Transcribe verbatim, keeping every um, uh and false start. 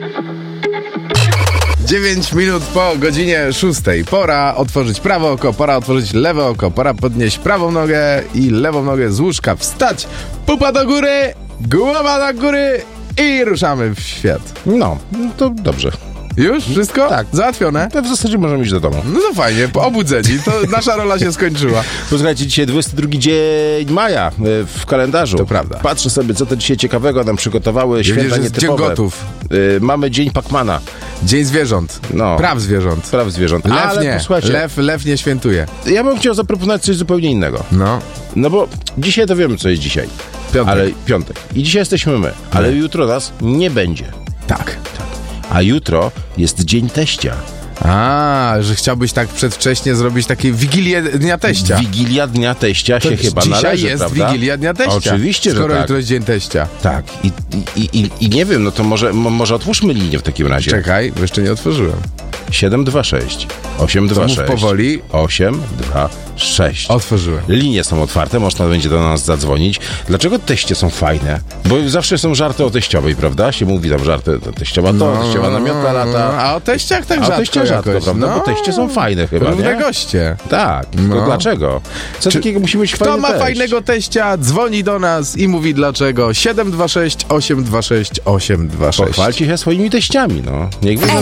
dziewięć minut po godzinie szóstej. Pora otworzyć prawe oko, pora otworzyć lewe oko, pora podnieść prawą nogę i lewą nogę z łóżka, wstać, pupa do góry, głowa do góry i ruszamy w świat. No, to dobrze. Już? Wszystko? Tak. Załatwione? To w zasadzie możemy iść do domu. No to fajnie, po obudzeni, to nasza rola się skończyła. Posłuchajcie, dzisiaj dwudziesty drugi dzień maja e, w kalendarzu. To prawda. Patrzę sobie, co to dzisiaj ciekawego nam przygotowały święta wiesz, że jest nietypowe. Dzień Gotów. E, mamy Dzień Pacmana. Dzień zwierząt. No. Praw zwierząt. Praw zwierząt. Lew Ale nie. posłuchajcie, Lew, lew nie świętuje. ja bym chciał zaproponować coś zupełnie innego. No. No bo dzisiaj to wiemy, co jest dzisiaj. Piątek. Ale piątek. I dzisiaj jesteśmy my. Ale jutro nas nie będzie. Tak. A jutro jest Dzień Teścia. A, że chciałbyś tak przedwcześnie zrobić takie Wigilię Dnia Teścia. Wigilia Dnia Teścia To się chyba dzisiaj należy, jest prawda? Wigilia Dnia Teścia. Oczywiście, Skoro że tak. jutro jest Dzień Teścia. Tak. I, i, i, I nie wiem, no to może, m- może otwórzmy linię w takim razie. Czekaj, bo jeszcze nie otworzyłem. siedem dwa sześć osiem dwa mów sześć powoli. osiem dwa sześć. Otworzyłem. Linie są otwarte, można będzie do nas zadzwonić. Dlaczego teście są fajne? Bo zawsze są żarty o teściowej, prawda? Się mówi tam żarty o teściowa to, teściowa namiota lata. A o teściach tak A o rzadko teściach rzadko, jakoś. prawda? No, Bo teście są fajne chyba, równe nie? goście. Tak, tylko No. dlaczego? Co Czy- takiego musi być Kto fajny ma teść? fajnego teścia, dzwoni do nas i mówi dlaczego. siedem dwa sześć osiem dwa sześć osiem dwa sześć. Pochwalcie się swoimi teściami, no. Niech wy